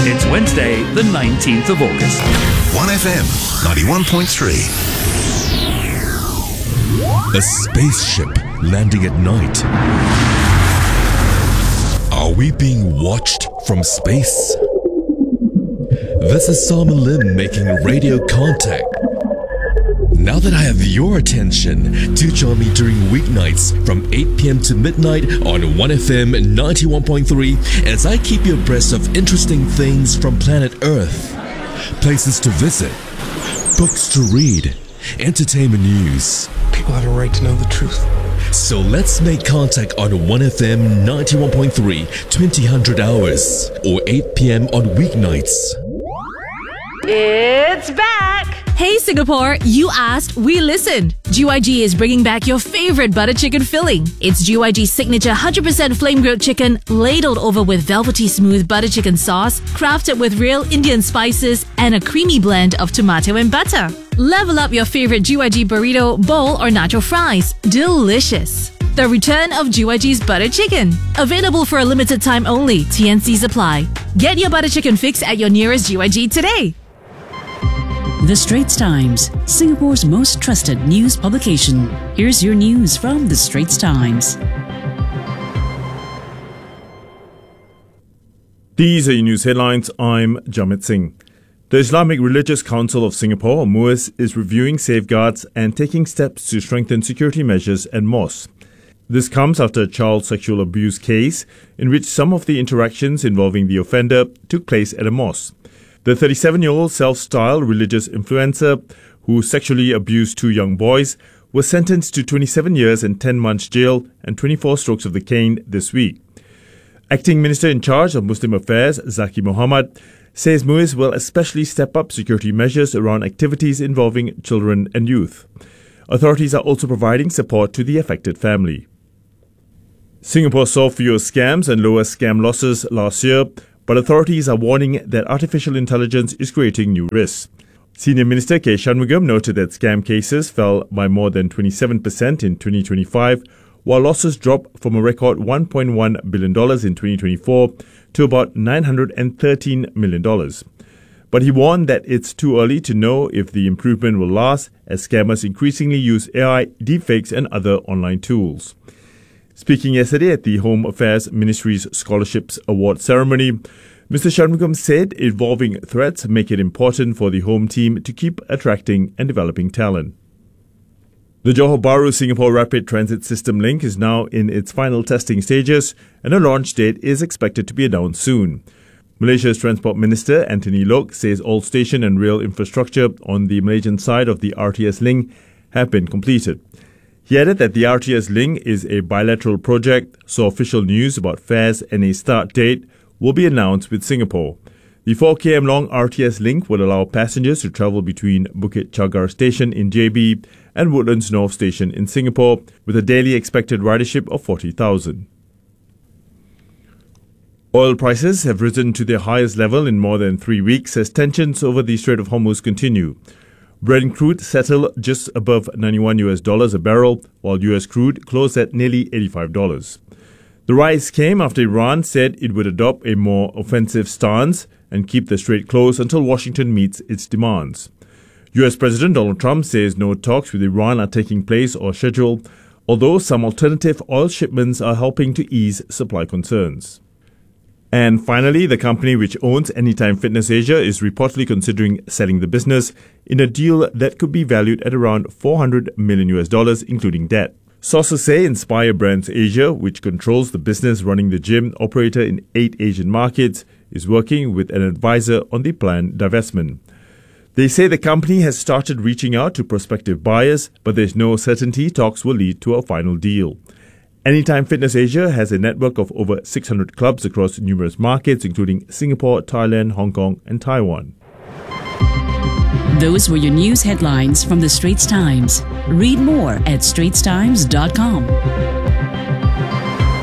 It's Wednesday, the 19th of August. 1FM 91.3. A spaceship landing at night. Are we being watched from space? This is Simon Lim making radio contact. Now that I have your attention, do join me during weeknights from 8 p.m. to midnight on 1FM 91.3 as I keep you abreast of interesting things from planet Earth. Places to visit, books to read, entertainment news. People have a right to know the truth. So let's make contact on 1FM 91.3, 2000 hours, or 8 p.m. on weeknights. It's back! Hey Singapore, you asked, we listened. GYG is bringing back your favorite butter chicken filling. It's GYG's signature 100% flame-grilled chicken, ladled over with velvety smooth butter chicken sauce, crafted with real Indian spices, and a creamy blend of tomato and butter. Level up your favorite GYG burrito, bowl, or nacho fries. Delicious. The return of GYG's butter chicken. Available for a limited time only. TNCs apply. Get your butter chicken fix at your nearest GYG today. The Straits Times, Singapore's most trusted news publication. Here's your news from The Straits Times. These are your news headlines. I'm Jamit Singh. The Islamic Religious Council of Singapore, MUIS, is reviewing safeguards and taking steps to strengthen security measures at mosques. This comes after a child sexual abuse case in which some of the interactions involving the offender took place at a mosque. The 37-year-old self-styled religious influencer who sexually abused two young boys was sentenced to 27 years and 10 months jail and 24 strokes of the cane this week. Acting Minister in charge of Muslim Affairs, Zaki Mohamad, says MUIS will especially step up security measures around activities involving children and youth. Authorities are also providing support to the affected family. Singapore saw fewer scams and lower scam losses last year, but authorities are warning that artificial intelligence is creating new risks. Senior Minister K. Shanmugam noted that scam cases fell by more than 27% in 2025, while losses dropped from a record $1.1 billion in 2024 to about $913 million. But he warned that it's too early to know if the improvement will last, as scammers increasingly use AI, deepfakes and other online tools. Speaking yesterday at the Home Affairs Ministry's Scholarships Award ceremony, Mr. Shanmugam said evolving threats make it important for the home team to keep attracting and developing talent. The Johor Bahru Singapore Rapid Transit System link is now in its final testing stages and a launch date is expected to be announced soon. Malaysia's Transport Minister Anthony Loke says all station and rail infrastructure on the Malaysian side of the RTS link have been completed. He added that the RTS link is a bilateral project, so official news about fares and a start date will be announced with Singapore. The 4 km long RTS link will allow passengers to travel between Bukit Chagar Station in JB and Woodlands North Station in Singapore with a daily expected ridership of 40,000. Oil prices have risen to their highest level in more than 3 weeks as tensions over the Strait of Hormuz continue. Brent crude settled just above $91 a barrel, while US crude closed at nearly $85. The rise came after Iran said it would adopt a more offensive stance and keep the strait closed until Washington meets its demands. US President Donald Trump says no talks with Iran are taking place or scheduled, although some alternative oil shipments are helping to ease supply concerns. And finally, the company which owns Anytime Fitness Asia is reportedly considering selling the business in a deal that could be valued at around $400 million, including debt. Sources say Inspire Brands Asia, which controls the business running the gym operator in 8 Asian markets, is working with an advisor on the planned divestment. They say the company has started reaching out to prospective buyers, but there's no certainty talks will lead to a final deal. Anytime Fitness Asia has a network of over 600 clubs across numerous markets, including Singapore, Thailand, Hong Kong, and Taiwan. Those were your news headlines from The Straits Times. Read more at straitstimes.com.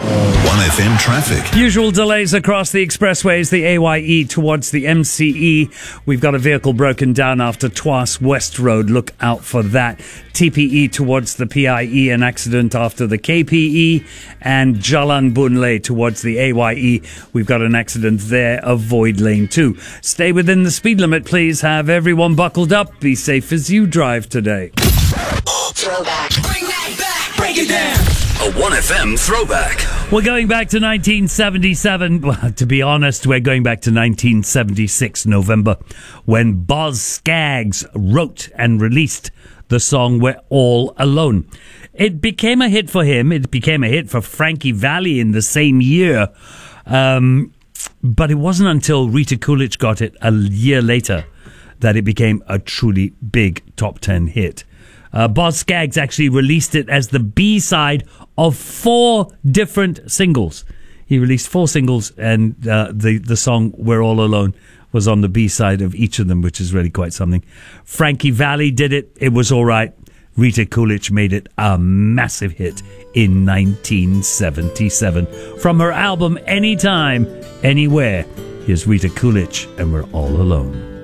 1FM traffic. Usual delays across the expressways, the AYE towards the MCE. We've got a vehicle broken down after Tuas West Road. Look out for that. TPE towards the PIE, an accident after the KPE. And Jalan Boon towards the AYE. We've got an accident there. Avoid lane 2. Stay within the speed limit, please. Have everyone buckled up. Be safe as you drive today. Throwback. Bring that back. Break it down. A 1FM throwback. We're going back to 1977. Well, to be honest, we're going back to 1976, November, when Boz Scaggs wrote and released the song We're All Alone. It became a hit for him. It became a hit for Frankie Valli in the same year. But it wasn't until Rita Coolidge got it a year later that it became a truly big top 10 hit. Boz Scaggs actually released it as the B-side of 4 different singles. He released 4 singles, and the song We're All Alone was on the B-side of each of them, which is really quite something. Frankie Valli did it. It was all right. Rita Coolidge made it a massive hit in 1977. From her album Anytime, Anywhere, here's Rita Coolidge, and We're All Alone.